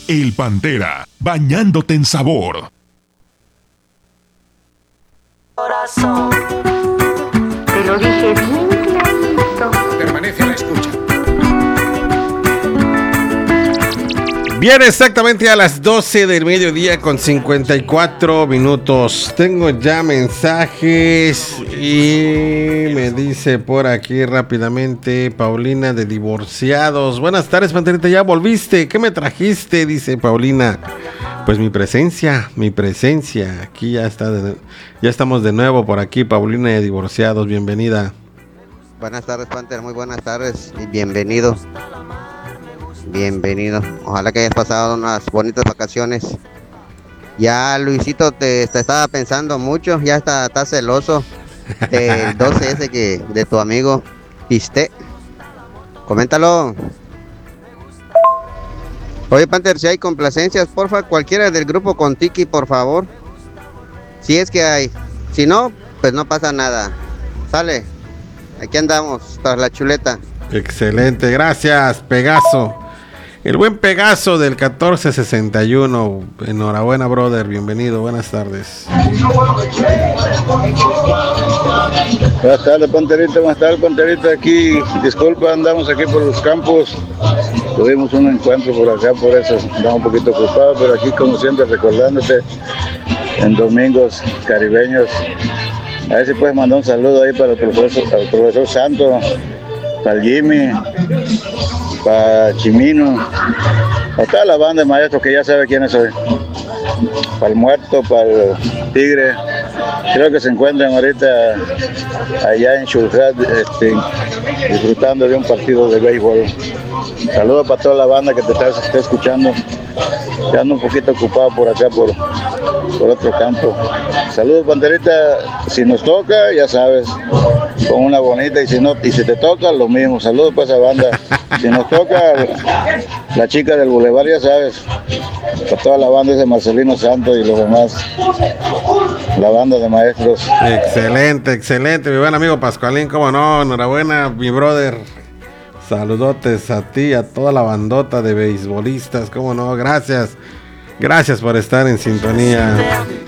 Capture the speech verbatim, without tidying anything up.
El Pantera, bañándote en sabor. Corazón, te lo dije bien clarito. Permanece a la escucha. Bien, exactamente a las doce del mediodía con cincuenta y cuatro minutos. Tengo ya mensajes y me dice por aquí rápidamente Paulina de Divorciados. Buenas tardes, Panterita, ¿ya volviste? ¿Qué me trajiste? Dice Paulina. Pues mi presencia, mi presencia. Aquí ya está, de, ya estamos de nuevo por aquí, Paulina de Divorciados. Bienvenida. Buenas tardes, Panther, muy buenas tardes y bienvenido. Bienvenido. Ojalá que hayas pasado unas bonitas vacaciones. Ya Luisito te, te estaba pensando mucho, ya está, está celoso del doce ese que de tu amigo Piste. Coméntalo. Oye, Panther, si hay complacencias, porfa, cualquiera del grupo con Tiki, por favor. Si es que hay. Si no, pues no pasa nada. Sale. Aquí andamos, tras la chuleta. Excelente, gracias, Pegaso. El buen Pegaso del catorce sesenta y uno. Enhorabuena, brother. Bienvenido. Buenas tardes. Buenas tardes, Panterita. Buenas tardes, Panterita. Aquí, disculpa, andamos aquí por los campos. Tuvimos un encuentro por acá, por eso estamos un poquito ocupados, pero aquí, como siempre, recordándote en domingos caribeños. A ver si puedes mandar un saludo ahí para el profesor, para el profesor Santo, para el Jimmy, para Chimino, para toda la banda de maestros que ya sabe quiénes soy, para el Muerto, para el Tigre. Creo que se encuentran ahorita allá en Chulhat, este, disfrutando de un partido de béisbol. Saludos para toda la banda que te está, está escuchando. Ya ando un poquito ocupado por acá, por, por otro campo. Saludos, Panterita. Si nos toca, ya sabes, con una bonita, y si no, y si te toca, lo mismo. Saludos para esa banda. Si nos toca, la chica del Boulevard, ya sabes, para toda la banda de Marcelino Santos y los demás, la banda de maestros. Excelente, excelente, mi buen amigo Pascualín, cómo no, enhorabuena, mi brother. Saludotes a ti, a toda la bandota de beisbolistas, cómo no, gracias, gracias por estar en sintonía.